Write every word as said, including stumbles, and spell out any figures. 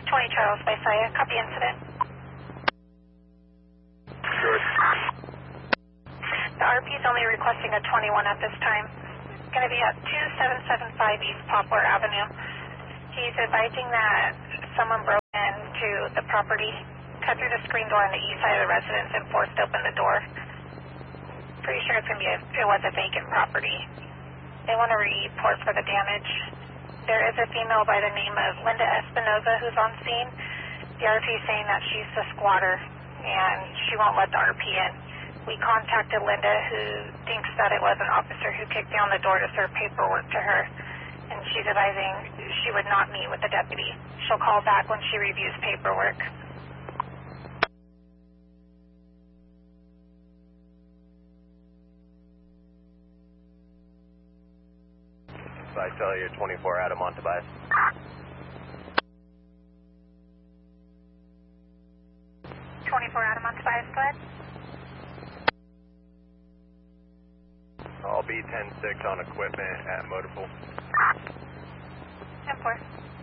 twenty Charles by Saya, copy incident. Good. The R P is only requesting a twenty-one at this time. It's going to be at two seven seven five East Poplar Avenue. He's advising that someone broke into the property, cut through the screen door on the east side of the residence, and forced open the door. Pretty sure it's going to be a, it was a vacant property. They want to report for the damage. There is a female by the name of Linda Espinoza who's on scene. The R P is saying that she's the squatter and she won't let the R P in. We contacted Linda, who thinks that it was an officer who kicked down the door to serve paperwork to her, and she's advising she would not meet with the deputy. She'll call back when she reviews paperwork. So I tell you, twenty-four Adam on Tobias. twenty-four Adam on Tobias, go ahead. I'll be ten six on equipment at Motorpool. ten four.